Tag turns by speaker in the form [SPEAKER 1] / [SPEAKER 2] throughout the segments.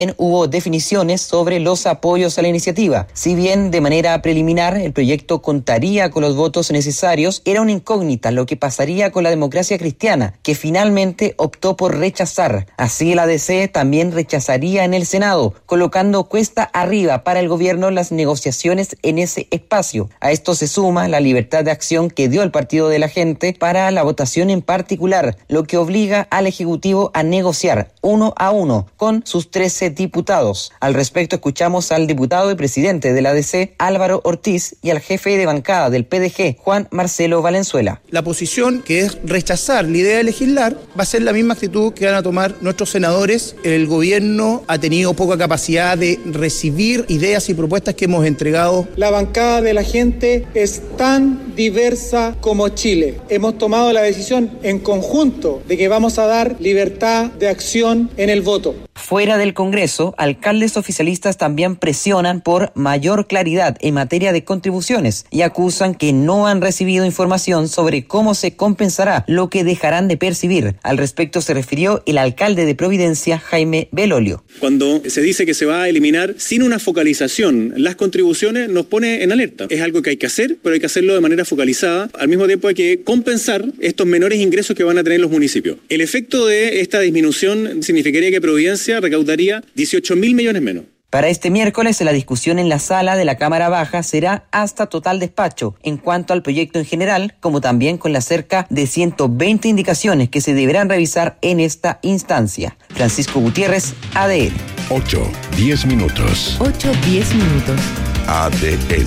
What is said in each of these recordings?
[SPEAKER 1] Hubo definiciones sobre los apoyos a la iniciativa. Si bien de manera preliminar el proyecto contaría con los votos necesarios, era una incógnita lo que pasaría con la Democracia Cristiana, que finalmente optó por rechazar. Así la DC también rechazaría en el Senado, colocando cuesta arriba para el gobierno las negociaciones en ese espacio. A esto se suma la libertad de acción que dio el Partido de la Gente para la votación en particular, lo que obliga al Ejecutivo a negociar 1 a 1 con sus 13 diputados. Al respecto escuchamos al diputado y presidente de la DC, Álvaro Ortiz, y al jefe de bancada del PDG, Juan Marcelo Valenzuela.
[SPEAKER 2] La posición, que es rechazar la idea de legislar, va a ser la misma actitud que van a tomar nuestros senadores. El gobierno ha tenido poca capacidad de recibir ideas y propuestas que hemos entregado.
[SPEAKER 3] La bancada de la Gente es tan diversa como Chile. Hemos tomado la decisión en conjunto de que vamos a dar libertad de acción en el voto.
[SPEAKER 1] Fuera del Congreso, alcaldes oficialistas también presionan por mayor claridad en materia de contribuciones y acusan que no han recibido información sobre cómo se compensará lo que dejarán de percibir. Al respecto se refirió el alcalde de Providencia, Jaime Belolio.
[SPEAKER 4] Cuando se dice que se va a eliminar sin una focalización las contribuciones, nos pone en alerta. Es algo que hay que hacer, pero hay que hacerlo de manera focalizada. Al mismo tiempo hay que compensar estos menores ingresos que van a tener los municipios. El efecto de esta disminución significaría que Providencia recaudaría 18.000 millones menos.
[SPEAKER 1] Para este miércoles, la discusión en la sala de la Cámara Baja será hasta total despacho en cuanto al proyecto en general, como también con las cerca de 120 indicaciones que se deberán revisar en esta instancia. Francisco Gutiérrez, ADN.
[SPEAKER 5] 8-10 minutos.
[SPEAKER 6] 8-10 minutos.
[SPEAKER 5] ADN.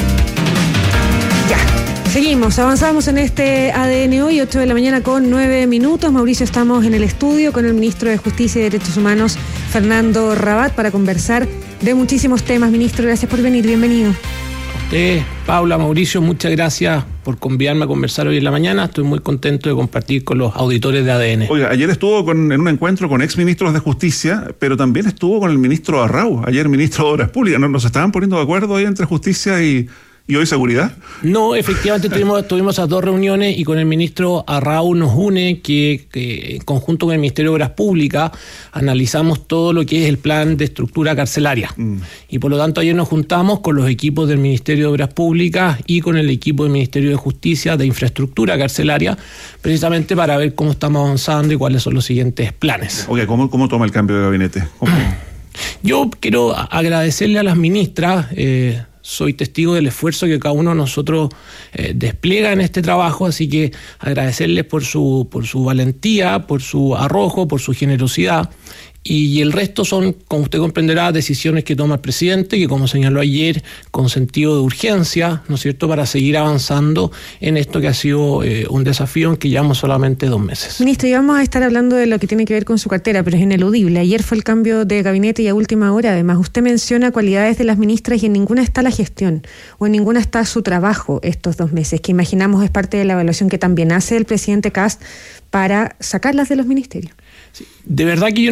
[SPEAKER 6] Ya. Seguimos, avanzamos en este ADN hoy, 8 de la mañana con 9 minutos. Mauricio, estamos en el estudio con el ministro de Justicia y Derechos Humanos, Fernando Rabat, para conversar de muchísimos temas. Ministro, gracias por venir, bienvenido.
[SPEAKER 7] A usted, Paula, Mauricio, muchas gracias por convidarme a conversar hoy en la mañana. Estoy muy contento de compartir con los auditores de ADN.
[SPEAKER 8] Oiga, ayer estuvo en un encuentro con exministros de Justicia, pero también estuvo con el ministro Arrau, ayer ministro de Obras Públicas. ¿No se estaban poniendo de acuerdo ahí entre Justicia y hoy Seguridad?
[SPEAKER 7] No, efectivamente tuvimos esas dos reuniones y con el ministro Arrau nos une que en conjunto con el Ministerio de Obras Públicas analizamos todo lo que es el plan de estructura carcelaria. Y por lo tanto ayer nos juntamos con los equipos del Ministerio de Obras Públicas y con el equipo del Ministerio de Justicia de infraestructura carcelaria, precisamente para ver cómo estamos avanzando y cuáles son los siguientes planes.
[SPEAKER 8] Oye, ¿cómo toma el cambio de gabinete?
[SPEAKER 7] Yo quiero agradecerle a las ministras. Soy testigo del esfuerzo que cada uno de nosotros despliega en este trabajo, así que agradecerles por su valentía, por su arrojo, por su generosidad. Y el resto son, como usted comprenderá, decisiones que toma el presidente, que como señaló ayer, con sentido de urgencia, ¿no es cierto?, para seguir avanzando en esto que ha sido un desafío en que llevamos solamente 2 meses.
[SPEAKER 6] Ministro, y vamos a estar hablando de lo que tiene que ver con su cartera, pero es ineludible. Ayer fue el cambio de gabinete y a última hora, además, usted menciona cualidades de las ministras y en ninguna está la gestión, o en ninguna está su trabajo estos 2 meses, que imaginamos es parte de la evaluación que también hace el presidente Kast para sacarlas de los ministerios.
[SPEAKER 7] Sí, de verdad que yo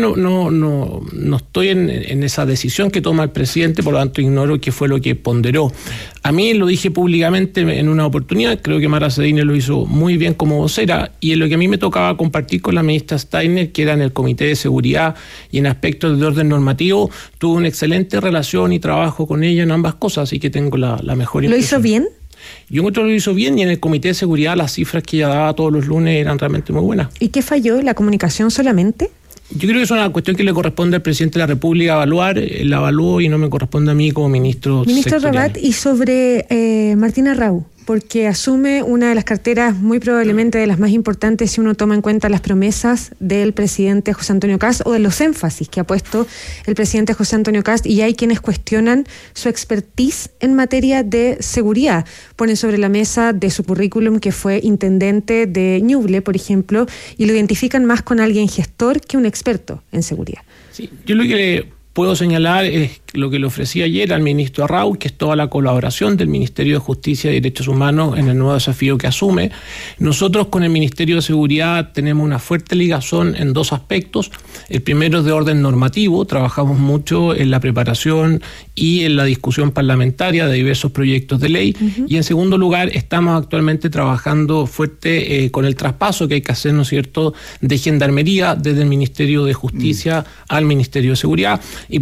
[SPEAKER 7] no estoy en esa decisión que toma el presidente, por lo tanto ignoro qué fue lo que ponderó. A mí lo dije públicamente en una oportunidad, creo que Mara Cedine lo hizo muy bien como vocera, y en lo que a mí me tocaba compartir con la ministra Steiner, que era en el Comité de Seguridad y en aspectos de orden normativo, tuve una excelente relación y trabajo con ella en ambas cosas, así que tengo la mejor impresión.
[SPEAKER 6] ¿Lo hizo bien?
[SPEAKER 7] Yo encuentro que lo hizo bien y en el Comité de Seguridad las cifras que ella daba todos los lunes eran realmente muy buenas.
[SPEAKER 6] ¿Y qué falló? ¿La comunicación solamente?
[SPEAKER 7] Yo creo que es una cuestión que le corresponde al presidente de la República evaluar. Él la evaluó y no me corresponde a mí como ministro
[SPEAKER 6] Rabat, y sobre Martín Arrau, porque asume una de las carteras muy probablemente de las más importantes si uno toma en cuenta las promesas del presidente José Antonio Kast o de los énfasis que ha puesto el presidente José Antonio Kast, y hay quienes cuestionan su expertise en materia de seguridad. Ponen sobre la mesa de su currículum que fue intendente de Ñuble, por ejemplo, y lo identifican más con alguien gestor que un experto en seguridad.
[SPEAKER 7] Sí, yo lo que puedo señalar es lo que le ofrecí ayer al ministro Arrau, que es toda la colaboración del Ministerio de Justicia y Derechos Humanos en el nuevo desafío que asume. Nosotros con el Ministerio de Seguridad tenemos una fuerte ligazón en dos aspectos. El primero es de orden normativo, trabajamos mucho en la preparación y en la discusión parlamentaria de diversos proyectos de ley. Y en segundo lugar, estamos actualmente trabajando fuerte con el traspaso que hay que hacer, ¿no es cierto?, de Gendarmería desde el Ministerio de Justicia al Ministerio de Seguridad. Y